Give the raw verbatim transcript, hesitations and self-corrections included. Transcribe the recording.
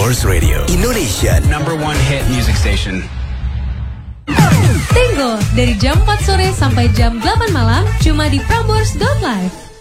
Prambors Radio, Indonesia number one hit music station. Tango dari jam empat sore sampai jam delapan malam cuma di Prambors dot live.